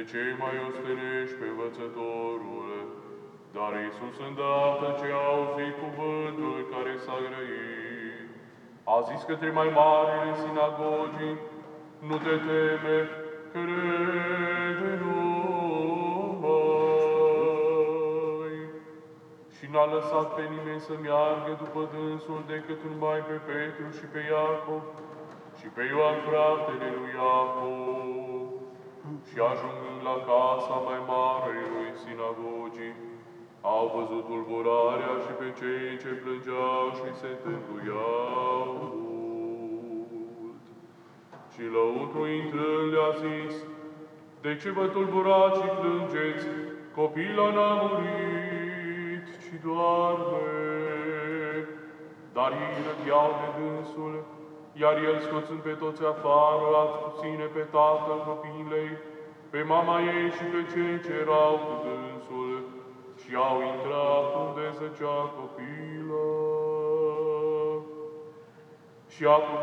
ce mai ostenești pe învățătorule? Dar Iisus, îndată ce a auzit cuvântul care s-a grăit, a zis către mai marile sinagogii: nu te teme, crede numai. Și n-a lăsat pe nimeni să meargă după dânsul decât numai pe Petru și pe Iacov și pe Ioan, fratele lui Iacov. Și ajungând la casa mai mare lui sinagogii, au văzut tulburarea și pe cei ce plângeau și se tânguiau mult. Și lăutru intrând le-a zis: de ce vă tulburați și plângeți? Copila n-a murit, ci doarme. Dar ei rădeau de dânsul, iar el, scoțând pe toți afară, a ține pe tatăl copilei, pe mama ei și pe cei ce erau cu dânsul, și au intrat unde zăcea copila. Și acum